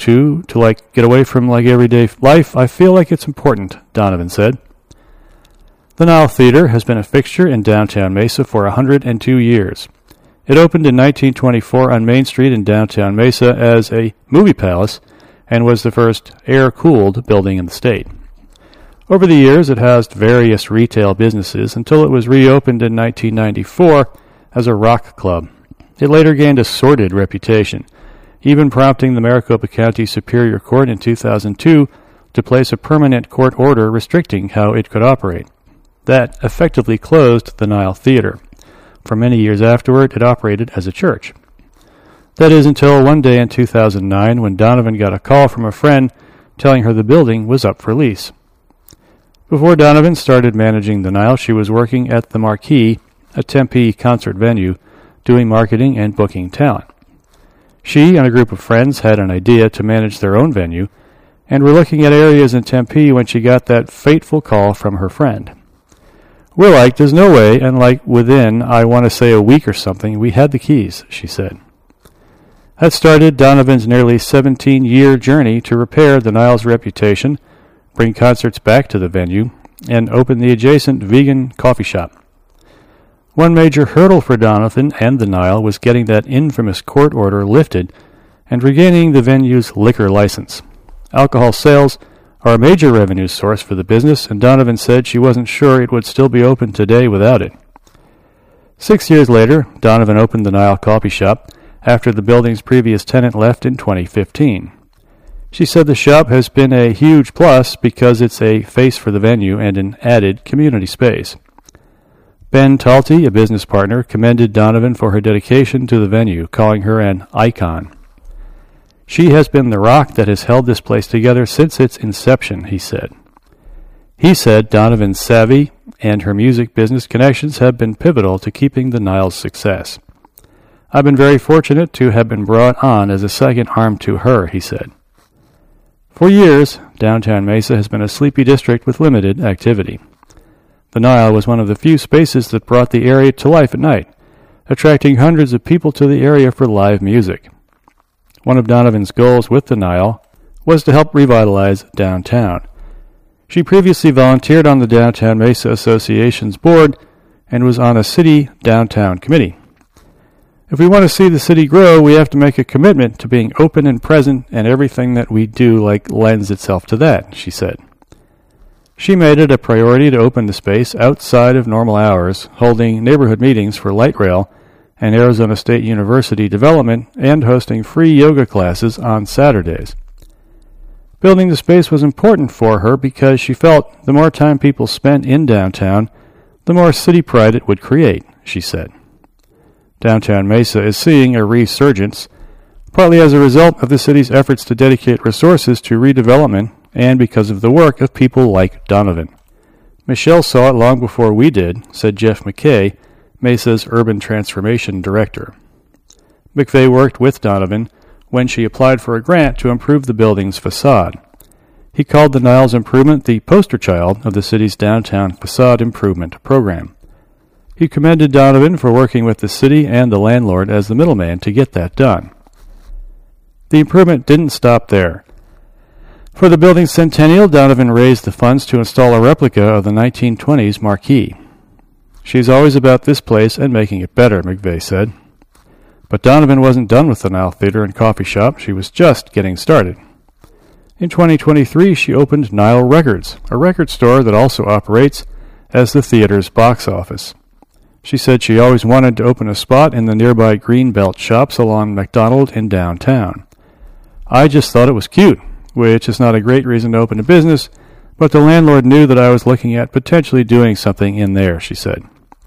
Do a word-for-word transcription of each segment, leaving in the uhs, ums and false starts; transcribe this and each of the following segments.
to, to like get away from like everyday life, I feel like it's important, Donovan said. The Nile Theater has been a fixture in downtown Mesa for one hundred two years. It opened in nineteen twenty-four on Main Street in downtown Mesa as a movie palace and was the first air-cooled building in the state. Over the years, it housed various retail businesses until it was reopened in nineteen ninety-four as a rock club. It later gained a sordid reputation, even prompting the Maricopa County Superior Court in two thousand two to place a permanent court order restricting how it could operate. That effectively closed the Nile Theater. For many years afterward, it operated as a church. That is until one day in two thousand nine when Donovan got a call from a friend telling her the building was up for lease. Before Donovan started managing the Nile, she was working at the Marquee, a Tempe concert venue, doing marketing and booking talent. She and a group of friends had an idea to manage their own venue, and were looking at areas in Tempe when she got that fateful call from her friend. We're like, there's no way, and like within, I want to say a week or something, we had the keys, she said. That started Donovan's nearly seventeen-year journey to repair the Nile's reputation, bring concerts back to the venue, and open the adjacent vegan coffee shop. One major hurdle for Donovan and the Nile was getting that infamous court order lifted and regaining the venue's liquor license. Alcohol sales are a major revenue source for the business, and Donovan said she wasn't sure it would still be open today without it. Six years later, Donovan opened the Nile Coffee Shop after the building's previous tenant left in twenty fifteen. She said the shop has been a huge plus because it's a face for the venue and an added community space. Ben Talty, a business partner, commended Donovan for her dedication to the venue, calling her an icon. She has been the rock that has held this place together since its inception, he said. He said Donovan's savvy and her music business connections have been pivotal to keeping the Nile's success. I've been very fortunate to have been brought on as a second arm to her, he said. For years, downtown Mesa has been a sleepy district with limited activity. The Nile was one of the few spaces that brought the area to life at night, attracting hundreds of people to the area for live music. One of Donovan's goals with the Nile was to help revitalize downtown. She previously volunteered on the Downtown Mesa Association's board and was on a city downtown committee. If we want to see the city grow, we have to make a commitment to being open and present, and everything that we do like lends itself to that, she said. She made it a priority to open the space outside of normal hours, holding neighborhood meetings for light rail and Arizona State University development and hosting free yoga classes on Saturdays. Building the space was important for her because she felt the more time people spent in downtown, the more city pride it would create, she said. Downtown Mesa is seeing a resurgence, partly as a result of the city's efforts to dedicate resources to redevelopment and because of the work of people like Donovan. Michelle saw it long before we did, said Jeff McKay, Mesa's Urban Transformation Director. McVeigh worked with Donovan when she applied for a grant to improve the building's facade. He called the Nile's improvement the poster child of the city's downtown facade improvement program. He commended Donovan for working with the city and the landlord as the middleman to get that done. The improvement didn't stop there. For the building's centennial, Donovan raised the funds to install a replica of the nineteen twenties marquee. She's always about this place and making it better, McVeigh said. But Donovan wasn't done with the Nile Theater and Coffee Shop. She was just getting started. In twenty twenty-three, she opened Nile Records, a record store that also operates as the theater's box office. She said she always wanted to open a spot in the nearby Greenbelt shops along McDonald in downtown. I just thought it was cute, which is not a great reason to open a business, but the landlord knew that I was looking at potentially doing something in there, she said.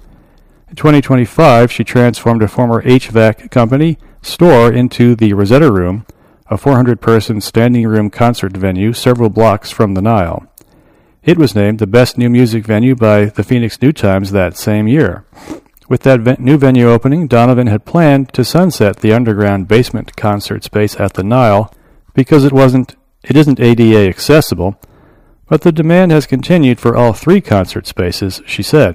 In twenty twenty-five, she transformed a former H V A C company store into the Rosetta Room, a four hundred person standing room concert venue several blocks from the Nile. It was named the best new music venue by the Phoenix New Times that same year. With that ve- new venue opening, Donovan had planned to sunset the underground basement concert space at the Nile because it wasn't, it isn't A D A accessible, but the demand has continued for all three concert spaces, she said.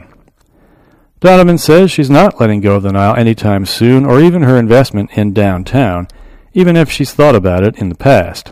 Donovan says she's not letting go of the Nile anytime soon or even her investment in downtown, even if she's thought about it in the past.